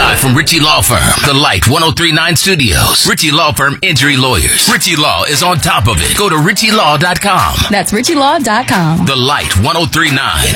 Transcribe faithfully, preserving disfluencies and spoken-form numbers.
Live from Ritchie Law Firm, The Light ten thirty-nine Studios. Ritchie Law Firm Injury Lawyers. Ritchie Law is on top of it. Go to ritchie law dot com. That's ritchie law dot com. The Light ten thirty-nine.